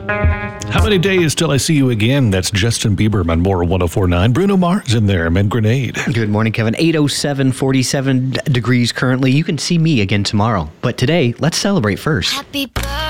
How many days till I see you again? That's Justin Bieber on More 104.9. Bruno Mars in there, and Grenade. Good morning, Kevin. 8:07, 47 degrees currently. You can see me again tomorrow. But today, let's celebrate first. Happy birthday.